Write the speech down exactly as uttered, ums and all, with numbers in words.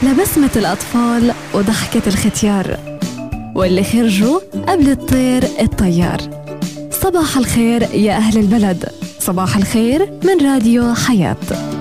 لبسمة الأطفال وضحكة الختيار، واللي خرجوا قبل الطير الطيار. صباح الخير يا أهل البلد، صباح الخير من راديو حياة.